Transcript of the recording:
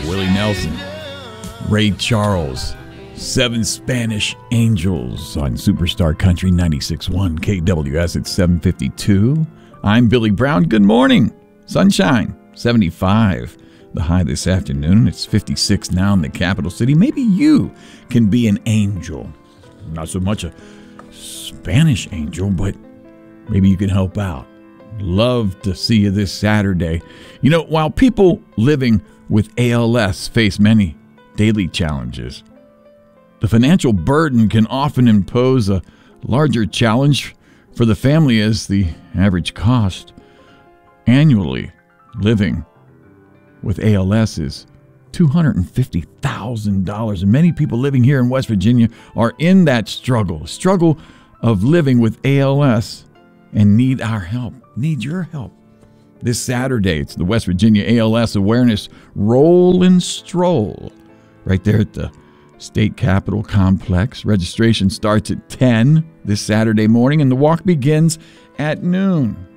Willie Nelson, Ray Charles, Seven Spanish Angels on Superstar Country 96.1 KWS at 7:52. I'm Billy Brown. Good morning. Sunshine, 75. The high this afternoon. It's 56 now in the capital city. Maybe you can be an angel. Not so much a Spanish angel, but maybe you can help out. Love to see you this Saturday. You know, while people living with ALS face many daily challenges, the financial burden can often impose a larger challenge for the family, as the average cost annually living with ALS is $250,000. And many people living here in West Virginia are in that struggle of living with ALS and need our help, need your help. This Saturday, it's the West Virginia ALS Awareness Roll and Stroll right there at the State Capitol Complex. Registration starts at 10 this Saturday morning, and the walk begins at noon.